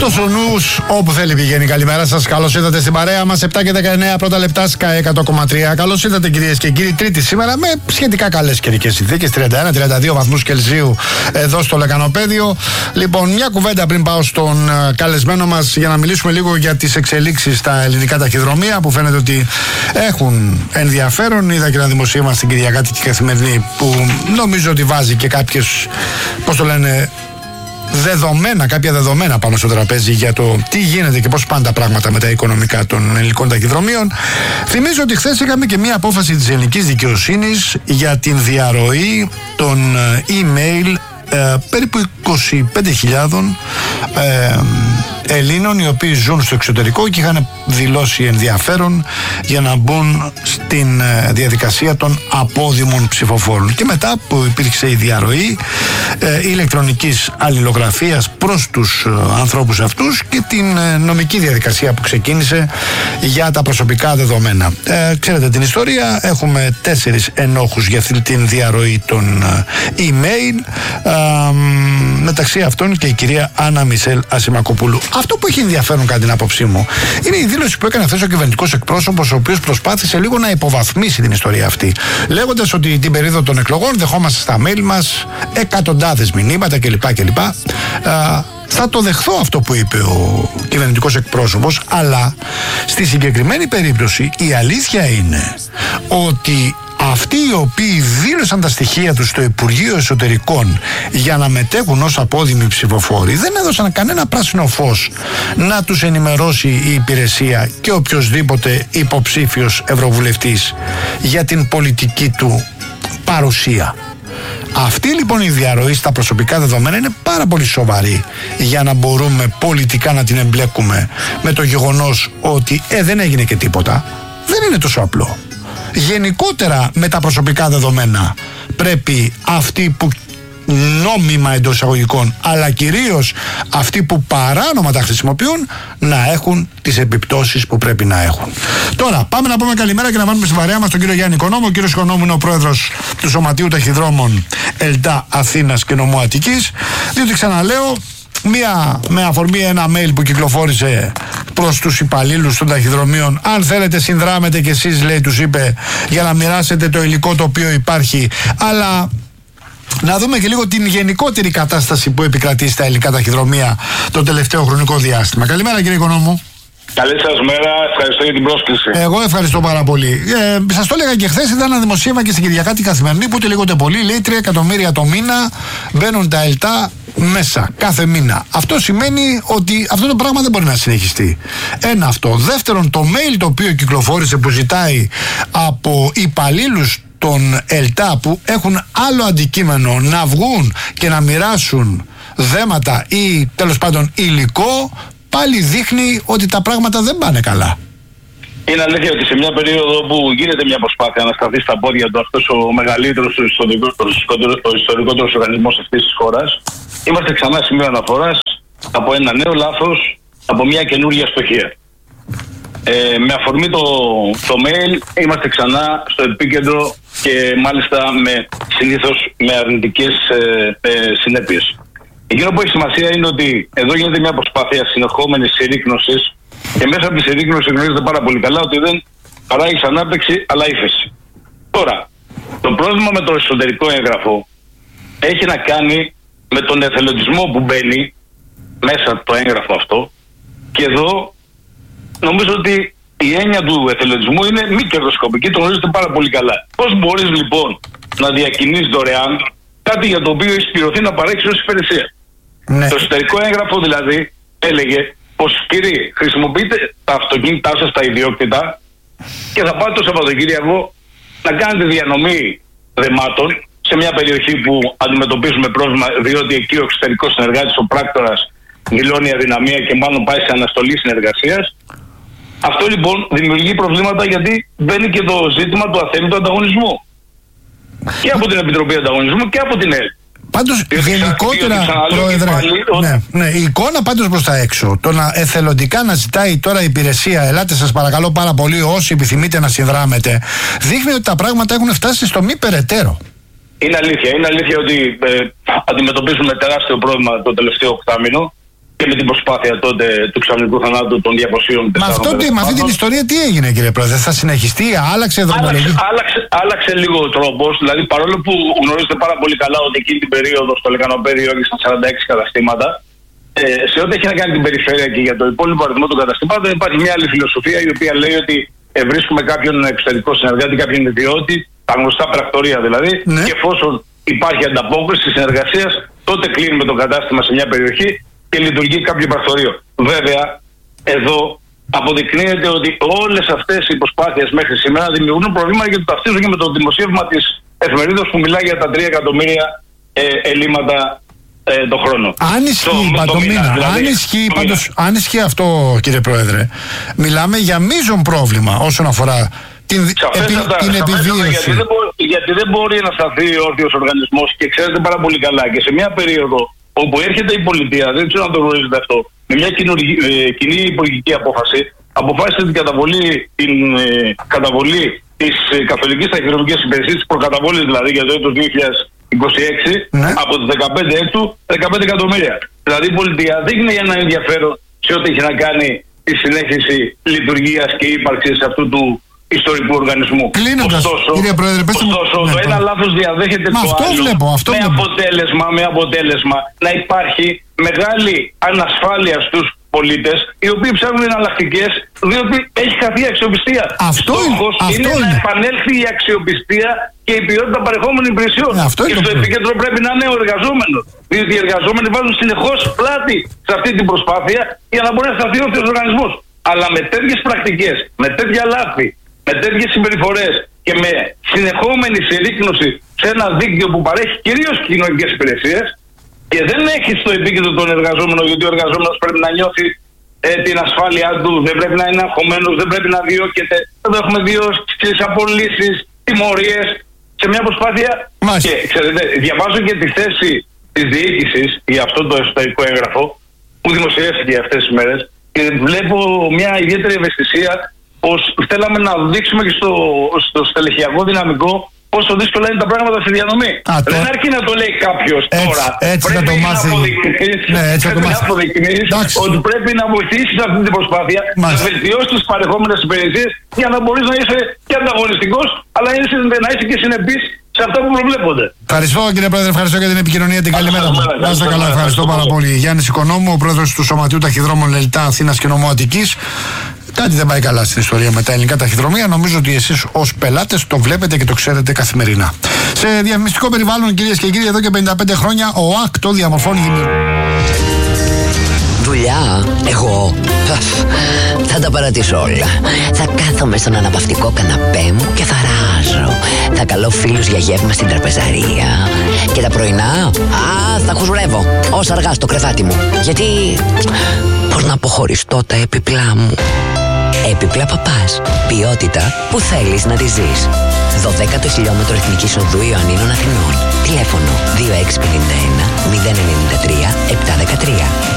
Αυτός ο νους όπου θέλει πηγαίνει. Καλημέρα σας, καλώς ήρθατε στην παρέα μας. 7 και 19 πρώτα λεπτά, Sky 100,3. Καλώς ήρθατε κυρίες και κύριοι. Τρίτη σήμερα με σχετικά καλές καιρικές συνθήκες. 31-32 βαθμούς Κελσίου εδώ στο Λεκανοπέδιο. Λοιπόν, μια κουβέντα πριν πάω στον καλεσμένο μας για να μιλήσουμε λίγο για τις εξελίξεις στα ελληνικά ταχυδρομεία που φαίνεται ότι έχουν ενδιαφέρον. Είδα και ένα δημοσίευμα στην Κυριακάτικη Καθημερινή που νομίζω ότι βάζει και κάποιες, πώς το λένε, κάποια δεδομένα πάνω στο τραπέζι για το τι γίνεται και πώς πάνε τα πράγματα με τα οικονομικά των ελληνικών ταχυδρομείων. Θυμίζω ότι χθες είχαμε και μια απόφαση της ελληνικής δικαιοσύνης για την διαρροή των email περίπου 25.000 Ελλήνων οι οποίοι ζουν στο εξωτερικό και είχαν δηλώσει ενδιαφέρον για να μπουν στην διαδικασία των απόδημων ψηφοφόρων. Και μετά που υπήρξε η διαρροή ηλεκτρονικής αλληλογραφίας προς τους ανθρώπους αυτούς και την νομική διαδικασία που ξεκίνησε για τα προσωπικά δεδομένα. Ξέρετε την ιστορία, έχουμε 4 ενόχους για αυτή την διαρροή των email, μεταξύ αυτών και η κυρία Άννα Μισελ Ασημακοπούλου. Αυτό που έχει ενδιαφέρον κατά την άποψή μου είναι η δήλωση που έκανε χθες ο κυβερνητικός εκπρόσωπος, ο οποίος προσπάθησε λίγο να υποβαθμίσει την ιστορία αυτή, λέγοντας ότι την περίοδο των εκλογών δεχόμαστε στα mail μας εκατοντάδες μηνύματα κλπ. Θα το δεχθώ αυτό που είπε ο κυβερνητικός εκπρόσωπος, αλλά στη συγκεκριμένη περίπτωση η αλήθεια είναι ότι αυτοί οι οποίοι δήλωσαν τα στοιχεία τους στο Υπουργείο Εσωτερικών για να μετέχουν ως απόδημοι ψηφοφόροι δεν έδωσαν κανένα πράσινο φως να τους ενημερώσει η υπηρεσία και οποιοσδήποτε υποψήφιος ευρωβουλευτής για την πολιτική του παρουσία. Αυτή λοιπόν η διαρροή στα προσωπικά δεδομένα είναι πάρα πολύ σοβαρή για να μπορούμε πολιτικά να την εμπλέκουμε με το γεγονός ότι δεν έγινε και τίποτα. Δεν είναι τόσο απλό. Γενικότερα με τα προσωπικά δεδομένα πρέπει αυτοί που νόμιμα εντός εισαγωγικών, αλλά κυρίως αυτοί που παράνομα τα χρησιμοποιούν, να έχουν τις επιπτώσεις που πρέπει να έχουν. Τώρα πάμε να πούμε καλημέρα και να βάλουμε στην παρέα μας τον κύριο Γιάννη Οικονόμου. Ο κύριος Οικονόμου είναι ο πρόεδρος του Σωματείου Ταχυδρόμων ΕΛΤΑ Αθήνας και Νομού Αττικής, διότι ξαναλέω, με αφορμή ένα mail που κυκλοφόρησε προς τους υπαλλήλους των ταχυδρομείων, αν θέλετε συνδράμετε κι εσείς, λέει, τους είπε, για να μοιράσετε το υλικό το οποίο υπάρχει, αλλά να δούμε και λίγο την γενικότερη κατάσταση που επικρατεί στα ελληνικά ταχυδρομεία το τελευταίο χρονικό διάστημα. Καλημέρα κύριε Οικονόμου. Καλή σας μέρα, ευχαριστώ για την πρόσκληση. Εγώ ευχαριστώ πάρα πολύ. Σας το έλεγα και χθες, ήταν ένα δημοσίευμα και στην Κυριακάτικη Καθημερινή που ούτε λίγο ούτε πολύ λέει 3 εκατομμύρια το μήνα μπαίνουν τα ΕΛΤΑ μέσα κάθε μήνα. Αυτό σημαίνει ότι αυτό το πράγμα δεν μπορεί να συνεχιστεί. Ένα αυτό. Δεύτερον, το mail το οποίο κυκλοφόρησε που ζητάει από υπαλλήλους των ΕΛΤΑ που έχουν άλλο αντικείμενο να βγουν και να μοιράσουν δέματα ή τέλος πάντων υλικό, πάλι δείχνει ότι τα πράγματα δεν πάνε καλά. Είναι αλήθεια ότι σε μια περίοδο που γίνεται μια προσπάθεια να σταθεί στα πόδια του αυτός ο μεγαλύτερος, ο ιστορικότερος οργανισμός αυτής της χώρας, είμαστε ξανά σημείο αναφοράς από ένα νέο λάθος, από μια καινούργια αστοχία. Με αφορμή το mail είμαστε ξανά στο επίκεντρο και μάλιστα συνήθως με αρνητικές συνέπειες. Εκείνο που έχει σημασία είναι ότι εδώ γίνεται μια προσπάθεια συνεχόμενης συρρίκνωσης και μέσα από τη συρρίκνωση γνωρίζετε πάρα πολύ καλά ότι δεν παράγει ανάπτυξη αλλά ύφεση. Τώρα, το πρόβλημα με το εσωτερικό έγγραφο έχει να κάνει με τον εθελοντισμό που μπαίνει μέσα το έγγραφο αυτό και εδώ νομίζω ότι η έννοια του εθελοντισμού είναι μη κερδοσκοπική, το γνωρίζετε πάρα πολύ καλά. Πώς μπορείς λοιπόν να διακινείς δωρεάν κάτι για το οποίο έχει πληρωθεί να παρέχει ως υπηρεσία? Ναι. Το εσωτερικό έγγραφο δηλαδή έλεγε πως κύριοι χρησιμοποιείτε τα αυτοκίνητά σας, τα ιδιόκτητα και θα πάτε το Σαββατοκύριακο να κάνετε διανομή δεμάτων σε μια περιοχή που αντιμετωπίζουμε πρόβλημα διότι εκεί ο εξωτερικός συνεργάτης, ο πράκτορας, δηλώνει αδυναμία και μάλλον πάει σε αναστολή συνεργασίας. Αυτό λοιπόν δημιουργεί προβλήματα γιατί μπαίνει και το ζήτημα του αθέμητου ανταγωνισμού. Και από την Επιτροπή Ανταγωνισμού και από την ΕΛ. Πάντως γενικότερα, Πρόεδρε, η εικόνα πάντως προς τα έξω, το να εθελοντικά να ζητάει τώρα η υπηρεσία, ελάτε σας παρακαλώ πάρα πολύ όσοι επιθυμείτε να συνδράμετε, δείχνει ότι τα πράγματα έχουν φτάσει στο μη περαιτέρω. Είναι αλήθεια ότι αντιμετωπίζουμε τεράστιο πρόβλημα το τελευταίο οκτάμηνο και με την προσπάθεια τότε του ξαφνικού θανάτου των 200. Με αυτή την ιστορία τι έγινε, κύριε Πρόεδρε, θα συνεχιστεί, άλλαξε δρομολογία? Άλλαξε λίγο ο τρόπος. Δηλαδή, παρόλο που γνωρίζετε πάρα πολύ καλά ότι εκείνη την περίοδο στο Λεκανοπέδιο έργησαν 46 καταστήματα, σε ό,τι έχει να κάνει την περιφέρεια και για το υπόλοιπο αριθμό των καταστημάτων, υπάρχει μια άλλη φιλοσοφία η οποία λέει ότι βρίσκουμε κάποιον εξωτερικό συνεργάτη, κάποιον ιδιώτη, τα γνωστά πρακτορία δηλαδή, ναι. Και εφόσον υπάρχει ανταπόκριση συνεργασία, τότε κλείνουμε το κατάστημα σε μια περιοχή και λειτουργεί κάποιο πρακτορείο. Βέβαια, εδώ αποδεικνύεται ότι όλες αυτές οι προσπάθειες μέχρι σήμερα δημιουργούν προβλήματα και το ταυτίζουν και με το δημοσίευμα της εφημερίδας που μιλάει για τα 3 εκατομμύρια ελλείμματα το χρόνο. Αν ισχύει δηλαδή, αν ισχύει αυτό, κύριε Πρόεδρε, μιλάμε για μείζον πρόβλημα όσον αφορά την επιβίωση. Γιατί δεν μπορεί να σταθεί όρθιος οργανισμός, και ξέρετε πάρα πολύ καλά, και σε μια περίοδο όπου έρχεται η πολιτεία, δεν ξέρω αν το γνωρίζετε αυτό, με μια κοινή υπουργική απόφαση, αποφάσισε την καταβολή της Καθολικής Ταχυδρομικής Υπηρεσίας, της προκαταβόλης δηλαδή για το έτος 2026, ναι. Από τις 15 έκτου 15 εκατομμύρια. Δηλαδή η πολιτεία δείχνει ένα ενδιαφέρον σε ό,τι έχει να κάνει τη συνέχιση λειτουργίας και ύπαρξης αυτού του ιστορικού οργανισμού. Κλείνοντας, κύριε Πρόεδρε, ωστόσο το ένα λάθος διαδέχεται το άλλο. Με αποτέλεσμα να υπάρχει μεγάλη ανασφάλεια στους πολίτες, οι οποίοι ψάχνουν εναλλακτικές, διότι έχει χαθεί η αξιοπιστία. Στόχος είναι να επανέλθει η αξιοπιστία και η ποιότητα παρεχόμενων υπηρεσιών. Και στο επίκεντρο πρέπει να είναι ο εργαζόμενος. Διότι οι εργαζόμενοι βάζουν συνεχώς πλάτη σε αυτή την προσπάθεια για να μπορεί να σταθεί ο οργανισμός. Αλλά με τέτοιες πρακτικές, με τέτοια λάθη, με τέτοιες συμπεριφορές και με συνεχόμενη συρρίκνωση σε ένα δίκτυο που παρέχει κυρίως κοινωνικές υπηρεσίες και δεν έχει στο επίκεντρο τον εργαζόμενο, γιατί ο εργαζόμενος πρέπει να νιώθει την ασφάλειά του, δεν πρέπει να είναι αγχωμένος, δεν πρέπει να διώκεται. Εδώ έχουμε τις απολύσεις, τιμωρίες σε μια προσπάθεια. Και ξέρετε, διαβάζω και τη θέση της διοίκησης για αυτό το εσωτερικό έγγραφο που δημοσιεύτηκε αυτές τις μέρες και βλέπω μια ιδιαίτερη ευαισθησία πως θέλαμε να δείξουμε και στο στελεχειακό δυναμικό πόσο δύσκολα είναι τα πράγματα στη διανομή. Δεν αρκεί να το λέει κάποιος τώρα. Πρέπει να αποδεικνύεις ότι πρέπει να βοηθήσεις αυτή την προσπάθεια, να βελτιώσεις τις παρεχόμενες υπηρεσίες για να μπορείς να είσαι και ανταγωνιστικός, αλλά να είσαι και συνεπής σε αυτά που προβλέπονται. Ευχαριστώ, κύριε Πρόεδρε, ευχαριστώ για την επικοινωνία. Την καλή μέρα. Να είστε καλά, ευχαριστώ πάρα πολύ. Γιάννης Οικονόμου, ο πρόεδρος του Σωματείου Ταχυδρόμων Λελτά Αθήνας και Νομού Αττικής. Κάτι δεν πάει καλά στην ιστορία με τα ελληνικά ταχυδρομεία. Νομίζω ότι εσείς ως πελάτες το βλέπετε και το ξέρετε καθημερινά. Σε διαφημιστικό περιβάλλον, κυρίες και κύριοι, εδώ και 55 χρόνια ο ΑΚΤΟ διαμορφώνει δουλειά, εγώ θα τα παρατήσω όλα. Θα κάθομαι στον αναπαυτικό καναπέ μου και θα ράζω. Θα καλώ φίλους για γεύμα στην τραπεζαρία. Και τα πρωινά, θα χουζουρεύω ως αργά στο κρεβάτι μου. Γιατί πώς να αποχωριστώ τα έπιπλά μου. Έπιπλα Παπάς. Ποιότητα που θέλεις να τη ζεις. 12ο χιλιόμετρο Εθνικής Οδού Ιωαννίνων Αθηνών. Τηλέφωνο 2651 093 713.